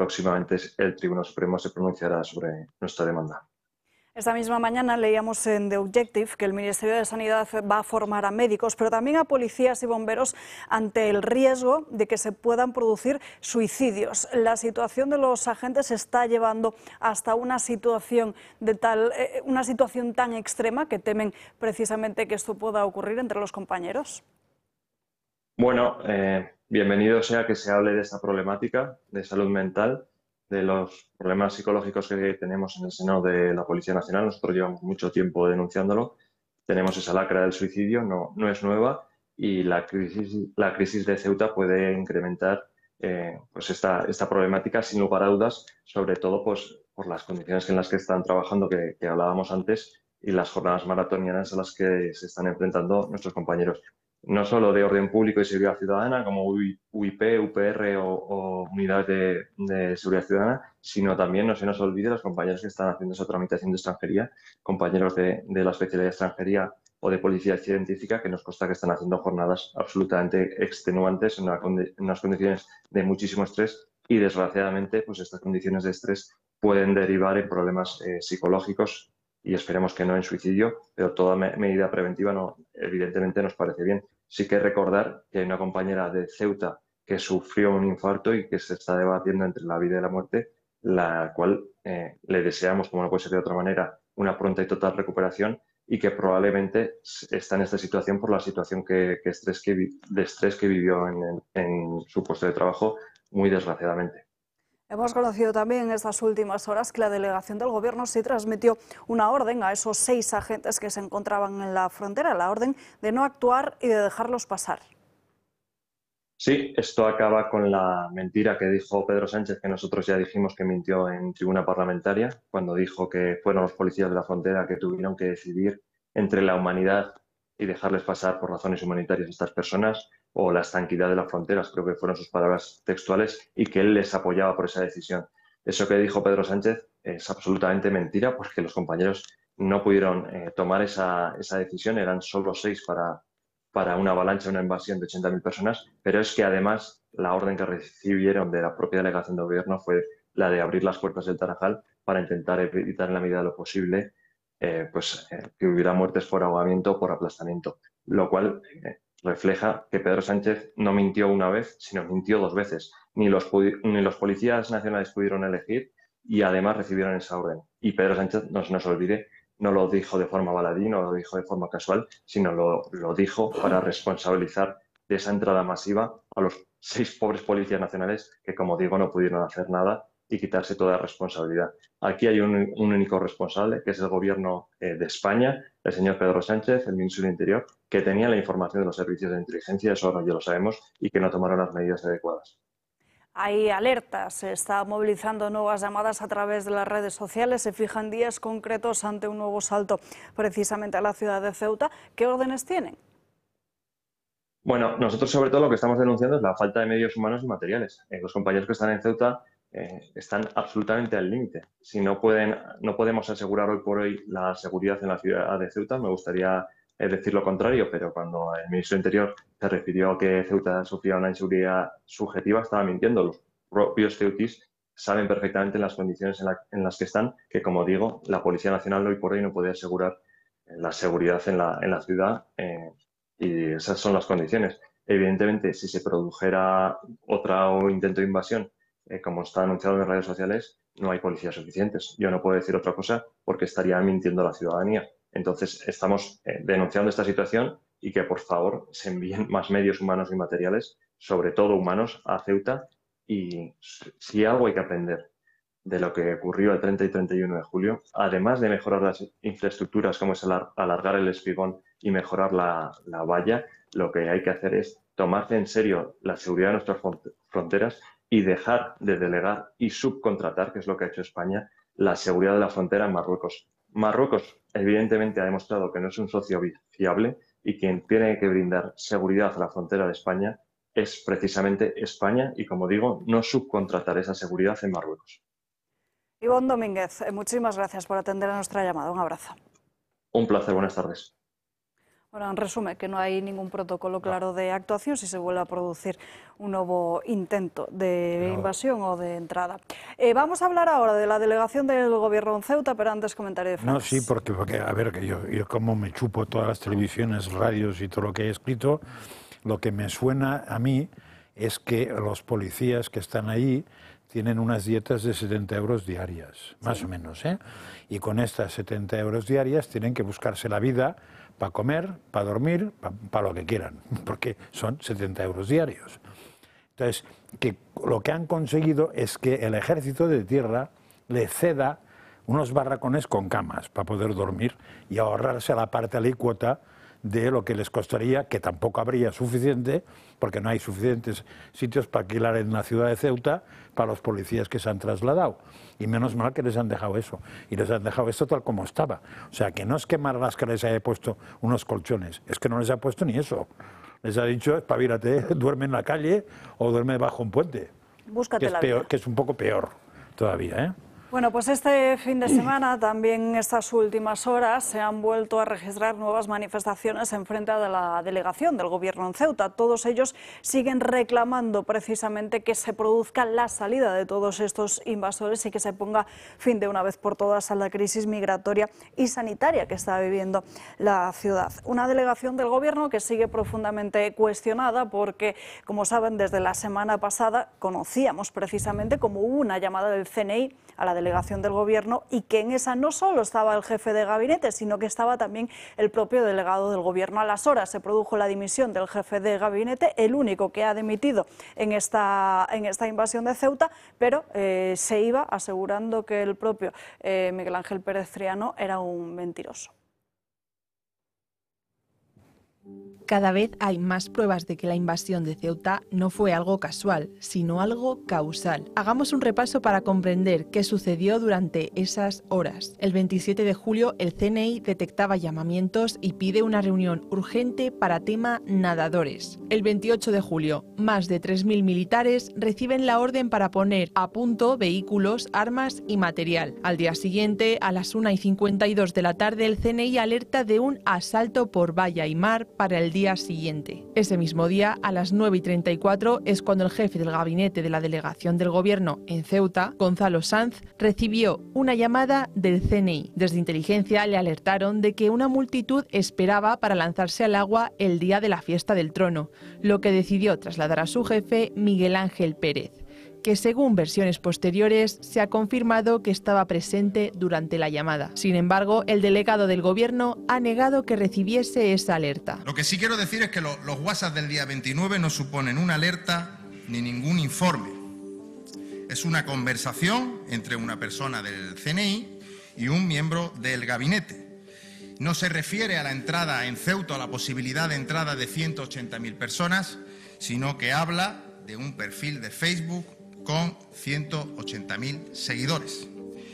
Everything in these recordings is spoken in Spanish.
próximamente el Tribunal Supremo se pronunciará sobre nuestra demanda. Esta misma mañana leíamos en The Objective que el Ministerio de Sanidad va a formar a médicos, pero también a policías y bomberos ante el riesgo de que se puedan producir suicidios. La situación de los agentes se está llevando hasta una situación tan extrema que temen precisamente que esto pueda ocurrir entre los compañeros. Bueno, bienvenido sea que se hable de esta problemática de salud mental, de los problemas psicológicos que tenemos en el seno de la Policía Nacional. Nosotros llevamos mucho tiempo denunciándolo. Tenemos esa lacra del suicidio, no es nueva, y la crisis de Ceuta puede incrementar pues esta problemática sin lugar a dudas, sobre todo pues, por las condiciones en las que están trabajando que hablábamos antes y las jornadas maratonianas a las que se están enfrentando nuestros compañeros. No solo de orden público y seguridad ciudadana, como UIP, UPR o unidades de seguridad ciudadana, sino también, no se nos olvide, los compañeros que están haciendo esa tramitación de extranjería, compañeros de la especialidad de extranjería o de policía científica, que nos consta que están haciendo jornadas absolutamente extenuantes en unas condiciones de muchísimo estrés y, desgraciadamente, pues estas condiciones de estrés pueden derivar en problemas psicológicos y esperemos que no en suicidio, pero toda medida preventiva evidentemente nos parece bien. Sí que recordar que hay una compañera de Ceuta que sufrió un infarto y que se está debatiendo entre la vida y la muerte, la cual le deseamos, como no puede ser de otra manera, una pronta y total recuperación y que probablemente está en esta situación por la situación de estrés que vivió en su puesto de trabajo, muy desgraciadamente. Hemos conocido también en estas últimas horas que la delegación del Gobierno sí transmitió una orden a esos 6 agentes que se encontraban en la frontera, la orden de no actuar y de dejarlos pasar. Sí, esto acaba con la mentira que dijo Pedro Sánchez, que nosotros ya dijimos que mintió en tribuna parlamentaria, cuando dijo que fueron los policías de la frontera que tuvieron que decidir entre la humanidad y dejarles pasar por razones humanitarias a estas personas, o la estanquidad de las fronteras, creo que fueron sus palabras textuales, y que él les apoyaba por esa decisión. Eso que dijo Pedro Sánchez es absolutamente mentira, porque los compañeros no pudieron tomar esa decisión, eran solo 6 para una avalancha, una invasión de 80.000 personas, pero es que además la orden que recibieron de la propia delegación de gobierno fue la de abrir las puertas del Tarajal para intentar evitar en la medida de lo posible que hubiera muertes por ahogamiento o por aplastamiento, lo cual refleja que Pedro Sánchez no mintió una vez, sino mintió 2 veces. Ni los policías nacionales pudieron elegir y además recibieron esa orden. Y Pedro Sánchez, no se nos olvide, no lo dijo de forma baladí, no lo dijo de forma casual, sino lo dijo para responsabilizar de esa entrada masiva a los 6 pobres policías nacionales que, como digo, no pudieron hacer nada y quitarse toda responsabilidad. Aquí hay un único responsable, que es el Gobierno de España, el señor Pedro Sánchez, el ministro del Interior, que tenía la información de los servicios de inteligencia, eso ahora ya lo sabemos, y que no tomaron las medidas adecuadas. Hay alertas, se está movilizando nuevas llamadas a través de las redes sociales, se fijan días concretos ante un nuevo salto precisamente a la ciudad de Ceuta. ¿Qué órdenes tienen? Bueno, nosotros sobre todo lo que estamos denunciando es la falta de medios humanos y materiales. Los compañeros que están en Ceuta están absolutamente al límite. Si no podemos asegurar hoy por hoy la seguridad en la ciudad de Ceuta, me gustaría decir lo contrario, pero cuando el ministro del Interior se refirió a que Ceuta sufría una inseguridad subjetiva, estaba mintiendo. Los propios ceutíes saben perfectamente las condiciones en las que están, que como digo, la Policía Nacional hoy por hoy no puede asegurar la seguridad en la ciudad. Y esas son las condiciones. Evidentemente, si se produjera otro intento de invasión, como está anunciado en redes sociales, no hay policías suficientes. Yo no puedo decir otra cosa porque estaría mintiendo a la ciudadanía. Entonces, estamos denunciando esta situación y que, por favor, se envíen más medios humanos y materiales, sobre todo humanos, a Ceuta. Y si algo hay que aprender de lo que ocurrió el 30 y 31 de julio, además de mejorar las infraestructuras, como es alargar el espigón y mejorar la valla, lo que hay que hacer es tomarse en serio la seguridad de nuestras fronteras y dejar de delegar y subcontratar, que es lo que ha hecho España, la seguridad de la frontera en Marruecos. Marruecos, evidentemente, ha demostrado que no es un socio fiable y quien tiene que brindar seguridad a la frontera de España es precisamente España y, como digo, no subcontratar esa seguridad en Marruecos. Ivonne Domínguez, muchísimas gracias por atender a nuestra llamada. Un abrazo. Un placer, buenas tardes. Bueno, en resumen, que no hay ningún protocolo claro de actuación si se vuelve a producir un nuevo intento de invasión o de entrada. Vamos a hablar ahora de la delegación del Gobierno en Ceuta, pero antes comentario de Fran. No, sí, porque a ver, que yo como me chupo todas las televisiones, radios y todo lo que he escrito, lo que me suena a mí es que los policías que están ahí tienen unas dietas de 70 euros diarias, más o menos, ¿eh? Y con estas 70 euros diarias tienen que buscarse la vida para comer, para dormir, para lo que quieran, porque son 70 euros diarios. Entonces, que lo que han conseguido es que el ejército de tierra le ceda unos barracones con camas para poder dormir y ahorrarse la parte alícuota de lo que les costaría, que tampoco habría suficiente, porque no hay suficientes sitios para alquilar en la ciudad de Ceuta para los policías que se han trasladado. Y menos mal que les han dejado eso. Y les han dejado esto tal como estaba. O sea, que no es que Marlaska les haya puesto unos colchones, es que no les ha puesto ni eso. Les ha dicho, espabírate, duerme en la calle o duerme bajo un puente. Búscate la vida. vida. Que es un poco peor todavía, ¿eh? Bueno, pues este fin de semana, también en estas últimas horas, se han vuelto a registrar nuevas manifestaciones en frente de la delegación del Gobierno en Ceuta. Todos ellos siguen reclamando precisamente que se produzca la salida de todos estos invasores y que se ponga fin de una vez por todas a la crisis migratoria y sanitaria que está viviendo la ciudad. Una delegación del Gobierno que sigue profundamente cuestionada porque, como saben, desde la semana pasada conocíamos precisamente como hubo una llamada del CNI a la delegación del Gobierno y que en esa no solo estaba el jefe de gabinete, sino que estaba también el propio delegado del Gobierno. A las horas se produjo la dimisión del jefe de gabinete, el único que ha dimitido en esta invasión de Ceuta, pero se iba asegurando que el propio Miguel Ángel Pérez Triano era un mentiroso. Cada vez hay más pruebas de que la invasión de Ceuta no fue algo casual, sino algo causal. Hagamos un repaso para comprender qué sucedió durante esas horas. El 27 de julio, el CNI detectaba llamamientos y pide una reunión urgente para tema nadadores. El 28 de julio, más de 3.000 militares reciben la orden para poner a punto vehículos, armas y material. Al día siguiente, a las 1:52 de la tarde, el CNI alerta de un asalto por valla y mar para el día siguiente. Ese mismo día, a las 9:34, es cuando el jefe del gabinete de la delegación del Gobierno en Ceuta, Gonzalo Sanz, recibió una llamada del CNI. Desde inteligencia le alertaron de que una multitud esperaba para lanzarse al agua el día de la fiesta del trono, lo que decidió trasladar a su jefe, Miguel Ángel Pérez, que según versiones posteriores se ha confirmado que estaba presente durante la llamada. Sin embargo, el delegado del Gobierno ha negado que recibiese esa alerta. Lo que sí quiero decir es que los WhatsApp del día 29 no suponen una alerta ni ningún informe. Es una conversación entre una persona del CNI y un miembro del gabinete. No se refiere a la entrada en Ceuta, a la posibilidad de entrada de 180.000 personas, sino que habla de un perfil de Facebook con 180.000 seguidores.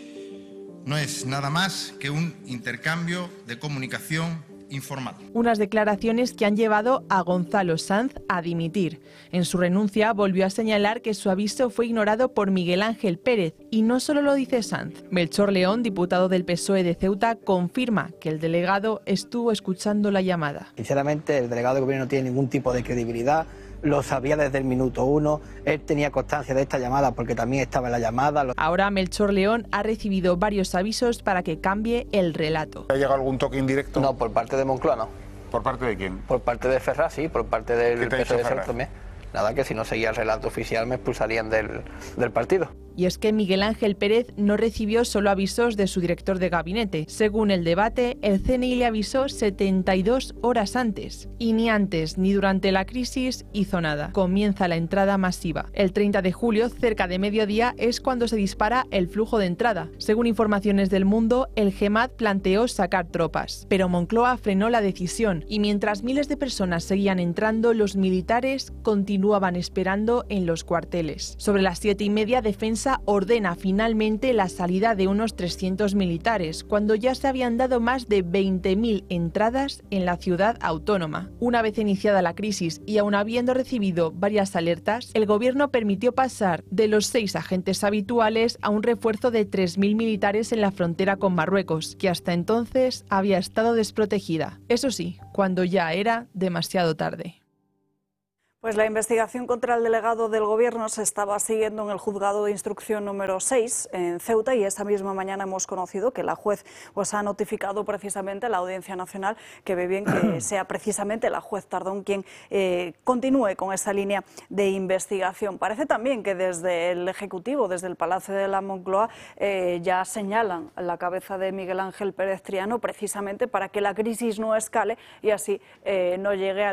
No es nada más que un intercambio de comunicación informal. Unas declaraciones que han llevado a Gonzalo Sanz a dimitir. En su renuncia volvió a señalar que su aviso fue ignorado por Miguel Ángel Pérez. Y no solo lo dice Sanz. Melchor León, diputado del PSOE de Ceuta, confirma que el delegado estuvo escuchando la llamada. Sinceramente, el delegado de Gobierno no tiene ningún tipo de credibilidad. Lo sabía desde el minuto 1, él tenía constancia de esta llamada porque también estaba en la llamada. Ahora Melchor León ha recibido varios avisos para que cambie el relato. ¿Ha llegado algún toque indirecto? No, por parte de Moncloa no. ¿Por parte de quién? Por parte de Ferraz, sí, por parte del ¿Qué te ha dicho PSOE de Ferraz? Santomé. Nada, que si no seguía el relato oficial me expulsarían del partido. Y es que Miguel Ángel Pérez no recibió solo avisos de su director de gabinete. Según el debate, el CNI le avisó 72 horas antes. Y ni antes ni durante la crisis hizo nada. Comienza la entrada masiva. El 30 de julio, cerca de mediodía, es cuando se dispara el flujo de entrada. Según informaciones del Mundo, el GEMAT planteó sacar tropas. Pero Moncloa frenó la decisión. Y mientras miles de personas seguían entrando, los militares continuaban esperando en los cuarteles. Sobre las 7:30, Defensa Teresa ordena finalmente la salida de unos 300 militares, cuando ya se habían dado más de 20.000 entradas en la ciudad autónoma. Una vez iniciada la crisis y aun habiendo recibido varias alertas, el gobierno permitió pasar de los 6 agentes habituales a un refuerzo de 3.000 militares en la frontera con Marruecos, que hasta entonces había estado desprotegida. Eso sí, cuando ya era demasiado tarde. Pues la investigación contra el delegado del Gobierno se estaba siguiendo en el juzgado de instrucción número 6 en Ceuta, y esta misma mañana hemos conocido que la juez ha notificado precisamente a la Audiencia Nacional que ve bien que sea precisamente la juez Tardón quien continúe con esta línea de investigación. Parece también que desde el Ejecutivo, desde el Palacio de la Moncloa, ya señalan la cabeza de Miguel Ángel Pérez Triano precisamente para que la crisis no escale y así no llegue al